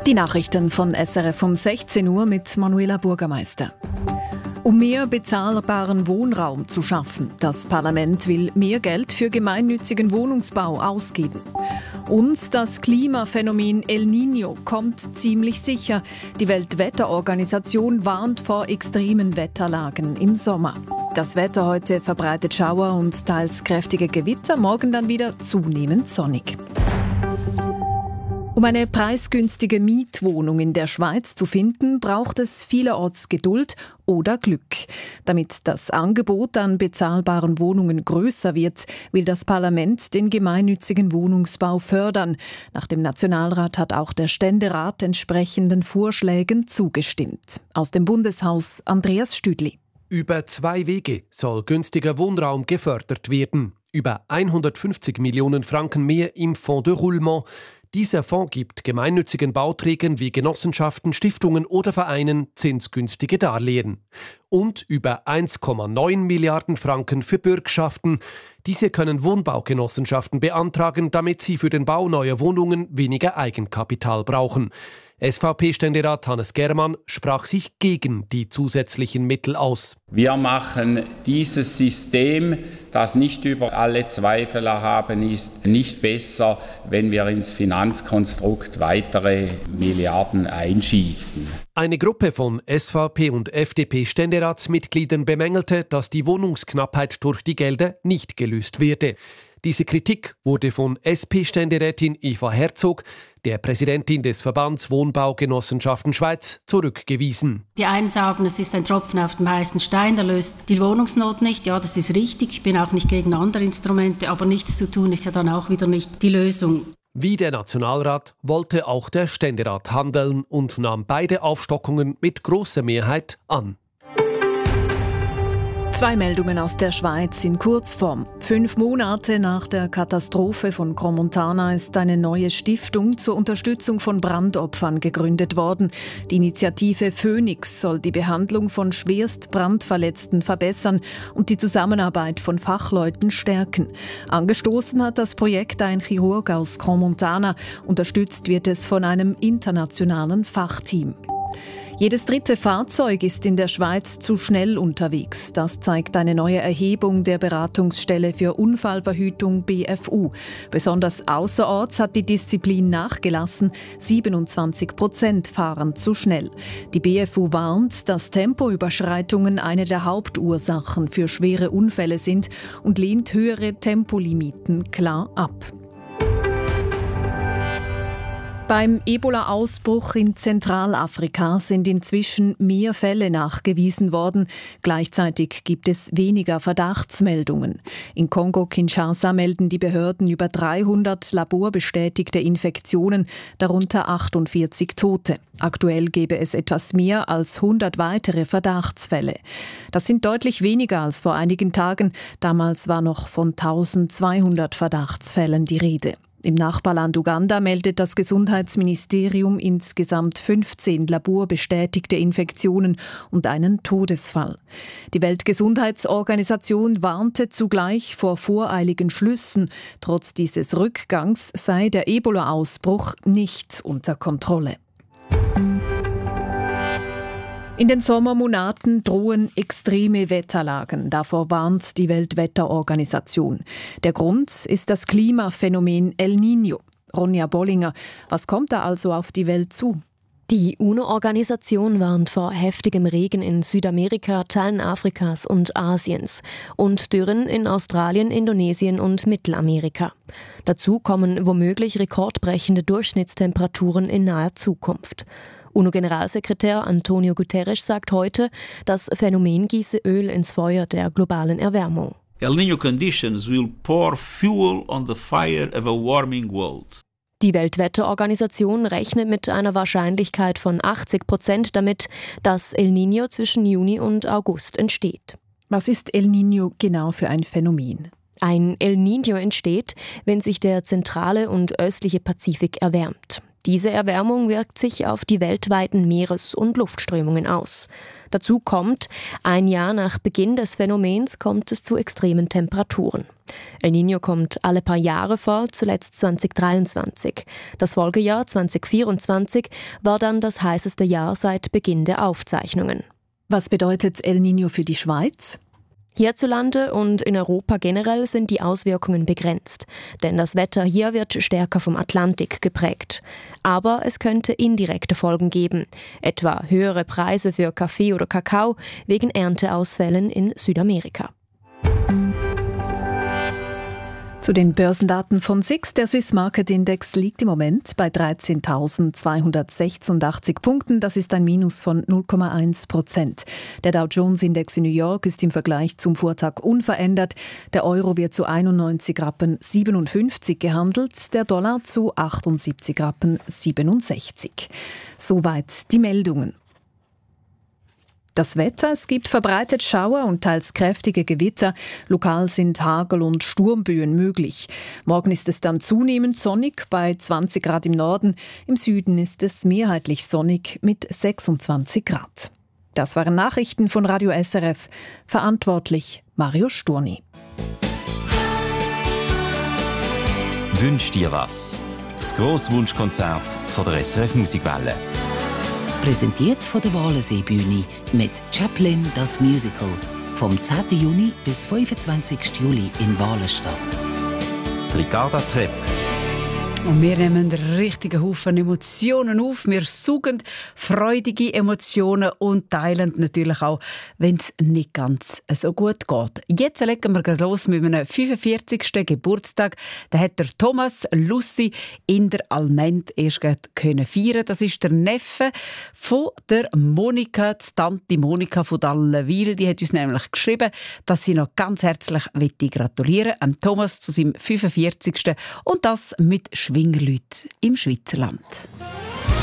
Die Nachrichten von SRF um 16 Uhr mit Manuela Bürgermeister. Um mehr bezahlbaren Wohnraum zu schaffen. Das Parlament will mehr Geld für gemeinnützigen Wohnungsbau ausgeben. Und das Klimaphänomen El Niño kommt ziemlich sicher. Die Weltwetterorganisation warnt vor extremen Wetterlagen im Sommer. Das Wetter heute verbreitet Schauer und teils kräftige Gewitter, morgen dann wieder zunehmend sonnig. Um eine preisgünstige Mietwohnung in der Schweiz zu finden, braucht es vielerorts Geduld oder Glück. Damit das Angebot an bezahlbaren Wohnungen größer wird, will das Parlament den gemeinnützigen Wohnungsbau fördern. Nach dem Nationalrat hat auch der Ständerat entsprechenden Vorschlägen zugestimmt. Aus dem Bundeshaus Andreas Stüdli. Über 2 Wege soll günstiger Wohnraum gefördert werden. Über 150 Millionen Franken mehr im Fonds de Roulement. Dieser Fonds gibt gemeinnützigen Bauträgern wie Genossenschaften, Stiftungen oder Vereinen zinsgünstige Darlehen. Und über 1,9 Milliarden Franken für Bürgschaften. Diese können Wohnbaugenossenschaften beantragen, damit sie für den Bau neuer Wohnungen weniger Eigenkapital brauchen. SVP-Ständerat Hannes Germann sprach sich gegen die zusätzlichen Mittel aus. Wir machen dieses System, das nicht über alle Zweifel erhaben ist, nicht besser, wenn wir ins Finanzkonstrukt weitere Milliarden einschießen. Eine Gruppe von SVP- und FDP-Ständeratsmitgliedern bemängelte, dass die Wohnungsknappheit durch die Gelder nicht gelöst werde. Diese Kritik wurde von SP-Ständerätin Eva Herzog, der Präsidentin des Verbands Wohnbaugenossenschaften Schweiz, zurückgewiesen. Die einen sagen, es ist ein Tropfen auf dem heißen Stein, der löst die Wohnungsnot nicht. Ja, das ist richtig. Ich bin auch nicht gegen andere Instrumente, aber nichts zu tun ist ja dann auch wieder nicht die Lösung. Wie der Nationalrat wollte auch der Ständerat handeln und nahm beide Aufstockungen mit großer Mehrheit an. 2 Meldungen aus der Schweiz in Kurzform. 5 Monate nach der Katastrophe von Crans-Montana ist eine neue Stiftung zur Unterstützung von Brandopfern gegründet worden. Die Initiative Phoenix soll die Behandlung von schwerst Brandverletzten verbessern und die Zusammenarbeit von Fachleuten stärken. Angestoßen hat das Projekt ein Chirurg aus Crans-Montana. Unterstützt wird es von einem internationalen Fachteam. Jedes 3. Fahrzeug ist in der Schweiz zu schnell unterwegs. Das zeigt eine neue Erhebung der Beratungsstelle für Unfallverhütung BFU. Besonders außerorts hat die Disziplin nachgelassen. 27% fahren zu schnell. Die BFU warnt, dass Tempoüberschreitungen eine der Hauptursachen für schwere Unfälle sind und lehnt höhere Tempolimiten klar ab. Beim Ebola-Ausbruch in Zentralafrika sind inzwischen mehr Fälle nachgewiesen worden. Gleichzeitig gibt es weniger Verdachtsmeldungen. In Kongo-Kinshasa melden die Behörden über 300 laborbestätigte Infektionen, darunter 48 Tote. Aktuell gäbe es etwas mehr als 100 weitere Verdachtsfälle. Das sind deutlich weniger als vor einigen Tagen. Damals war noch von 1200 Verdachtsfällen die Rede. Im Nachbarland Uganda meldet das Gesundheitsministerium insgesamt 15 laborbestätigte Infektionen und einen Todesfall. Die Weltgesundheitsorganisation warnte zugleich vor voreiligen Schlüssen. Trotz dieses Rückgangs sei der Ebola-Ausbruch nicht unter Kontrolle. In den Sommermonaten drohen extreme Wetterlagen. Davor warnt die Weltwetterorganisation. Der Grund ist das Klimaphänomen El Niño. Ronja Bollinger, was kommt da also auf die Welt zu? Die UNO-Organisation warnt vor heftigem Regen in Südamerika, Teilen Afrikas und Asiens und Dürren in Australien, Indonesien und Mittelamerika. Dazu kommen womöglich rekordbrechende Durchschnittstemperaturen in naher Zukunft. UNO-Generalsekretär Antonio Guterres sagt heute, das Phänomen gieße Öl ins Feuer der globalen Erwärmung. El Niño conditions will pour fuel on the fire of a warming world. Die Weltwetterorganisation rechnet mit einer Wahrscheinlichkeit von 80% damit, dass El Niño zwischen Juni und August entsteht. Was ist El Niño genau für ein Phänomen? Ein El Niño entsteht, wenn sich der zentrale und östliche Pazifik erwärmt. Diese Erwärmung wirkt sich auf die weltweiten Meeres- und Luftströmungen aus. Dazu kommt, ein Jahr nach Beginn des Phänomens kommt es zu extremen Temperaturen. El Niño kommt alle paar Jahre vor, zuletzt 2023. Das Folgejahr 2024 war dann das heißeste Jahr seit Beginn der Aufzeichnungen. Was bedeutet El Niño für die Schweiz? Hierzulande und in Europa generell sind die Auswirkungen begrenzt, denn das Wetter hier wird stärker vom Atlantik geprägt. Aber es könnte indirekte Folgen geben, etwa höhere Preise für Kaffee oder Kakao wegen Ernteausfällen in Südamerika. Zu den Börsendaten von SIX. Der Swiss Market Index liegt im Moment bei 13.286 Punkten. Das ist ein Minus von 0,1%. Der Dow Jones Index in New York ist im Vergleich zum Vortag unverändert. Der Euro wird zu 91,57 Rappen gehandelt, der Dollar zu 78,67 Rappen. Soweit die Meldungen. Das Wetter, es gibt verbreitet Schauer und teils kräftige Gewitter. Lokal sind Hagel- und Sturmböen möglich. Morgen ist es dann zunehmend sonnig bei 20 Grad im Norden. Im Süden ist es mehrheitlich sonnig mit 26 Grad. Das waren Nachrichten von Radio SRF. Verantwortlich Mario Sturni. Wünsch dir was? Das grosse Wunschkonzert von der SRF Musikwelle. Präsentiert von der Walensee-Bühne mit Chaplin das Musical. Vom 10. Juni bis 25. Juli in Walenstadt. Ricarda Trepp. Und wir nehmen einen richtigen Haufen Emotionen auf. Wir saugen freudige Emotionen und teilen natürlich auch, wenn es nicht ganz so gut geht. Jetzt legen wir gerade los mit einem 45. Geburtstag. Da hat der Thomas Lussi in der Alment erst feiern können. Das ist der Neffe von der Monika, die Tante Monika von Dallenwil. Die hat uns nämlich geschrieben, dass sie noch ganz herzlich gratulieren möchte, Thomas zu seinem 45. Und das mit Schwingerleute im Schweizerland.